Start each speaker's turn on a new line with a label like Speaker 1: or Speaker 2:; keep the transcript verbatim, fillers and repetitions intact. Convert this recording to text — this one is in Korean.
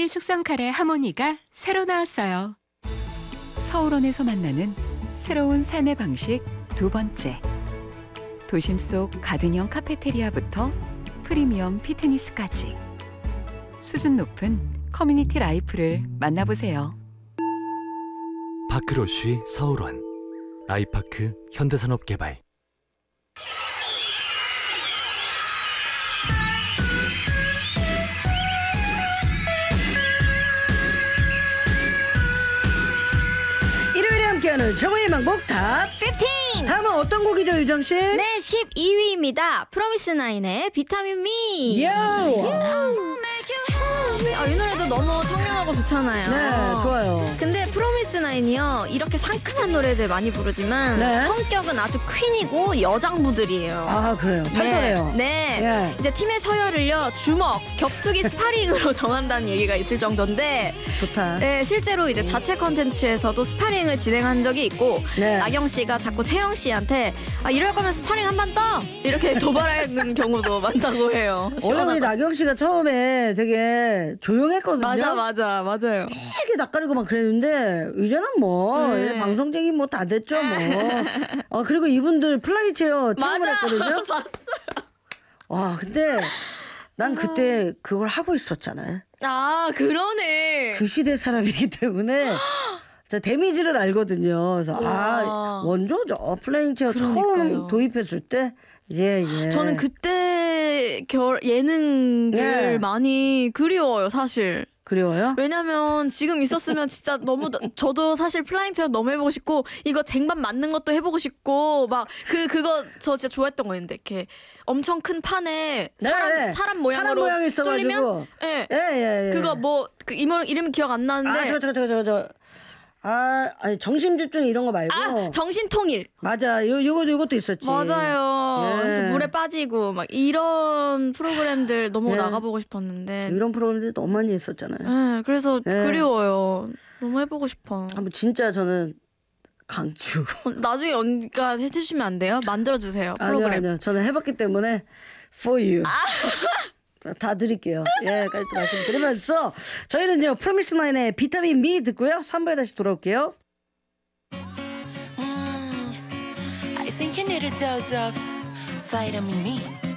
Speaker 1: 숙성 카레 하모니가 새로 나왔어요.
Speaker 2: 서울원에서 만나는 새로운 삶의 방식 두 번째. 도심 속 가든형 카페테리아부터 프리미엄 피트니스까지 수준 높은 커뮤니티 라이프를 만나보세요.
Speaker 3: 파크로쉬 서울원 아이파크 현대산업개발.
Speaker 4: 일요일에 함께하는 최고의 명곡 탑
Speaker 5: 십오!
Speaker 4: 다음은 어떤 곡이죠, 유정씨?
Speaker 5: 네, 십이 위입니다. 프로미스나인의 비타민 미.
Speaker 4: 요!
Speaker 5: 아, 이 노래도 너무 청량하고 좋잖아요.
Speaker 4: 네, 좋아요.
Speaker 5: 근데 프로미스나인이요, 이렇게 상큼한 노래들 많이 부르지만
Speaker 4: 네.
Speaker 5: 성격은 아주 퀸이고 여장부들이에요.
Speaker 4: 아, 그래요. 팔팔해요.
Speaker 5: 네. 네.
Speaker 4: 예.
Speaker 5: 이제 팀의 서열을요, 주먹, 격투기 스파링으로 정한다는 얘기가 있을 정도인데,
Speaker 4: 좋다.
Speaker 5: 네, 실제로 이제 자체 컨텐츠에서도 스파링을 진행한 적이 있고,
Speaker 4: 네.
Speaker 5: 나경 씨가 자꾸 채영 씨한테 아, 이럴 거면 스파링 한 번 떠! 이렇게 도발하는 경우도 많다고 해요.
Speaker 4: 원래 우리 나경 씨가 처음에 되게 조용했거든요.
Speaker 5: 맞아, 맞아, 맞아요.
Speaker 4: 되게 낯가리고 막 그랬는데 이제는 뭐
Speaker 5: 네.
Speaker 4: 이제 방송쟁이 뭐 다 됐죠 뭐. 어, 그리고 이분들 플라이 체어 체험을
Speaker 5: 맞아.
Speaker 4: 했거든요. 와, 근데 난 그때 그걸 하고 있었잖아요.
Speaker 5: 아, 그러네.
Speaker 4: 그 시대 사람이기 때문에 저 데미지를 알거든요. 그래서 아,
Speaker 5: 우와.
Speaker 4: 원조죠. 플레잉 체어 처음
Speaker 5: 그러니까요.
Speaker 4: 도입했을 때 예, 예.
Speaker 5: 저는 그때 결 예능들
Speaker 4: 네.
Speaker 5: 많이 그리워요, 사실.
Speaker 4: 그리워요?
Speaker 5: 왜냐면 지금 있었으면 진짜 너무 나- 저도 사실 플라잉 체어 너무 해보고 싶고 이거 쟁반 맞는 것도 해보고 싶고 막 그 그거 저 진짜 좋아했던 거였는데 이렇게 엄청 큰 판에
Speaker 4: 네,
Speaker 5: 사람
Speaker 4: 네.
Speaker 5: 사람 모양으로
Speaker 4: 사람 모양이 있어가지고.
Speaker 5: 뚫리면 예
Speaker 4: 예, 예, 예.
Speaker 5: 그거 뭐 그 이름 이름 기억 안 나는데
Speaker 4: 아, 저, 저, 저, 저, 저. 아, 아니 정신집중 이런 거 말고.
Speaker 5: 아, 정신통일.
Speaker 4: 맞아. 요, 요거, 요것도 있었지.
Speaker 5: 맞아요.
Speaker 4: 예.
Speaker 5: 그래서 물에 빠지고 막 이런 프로그램들 너무
Speaker 4: 예.
Speaker 5: 나가보고 싶었는데.
Speaker 4: 이런 프로그램들 너무 많이 했었잖아요.
Speaker 5: 예, 그래서
Speaker 4: 예.
Speaker 5: 그리워요. 너무 해보고 싶어.
Speaker 4: 한번 진짜 저는 강추.
Speaker 5: 어, 나중에 언니가 해주시면 안 돼요? 만들어주세요.
Speaker 4: 아니요,
Speaker 5: 프로그램.
Speaker 4: 아니요. 저는 해봤기 때문에 for you.
Speaker 5: 아.
Speaker 4: 다 드릴게요. 예, 까지 또 말씀드리면서 저희는요 프로미스 나인의 비타민 미 듣고요. 삼 부에 다시 돌아올게요.
Speaker 6: I think you need a dose of vitamin me.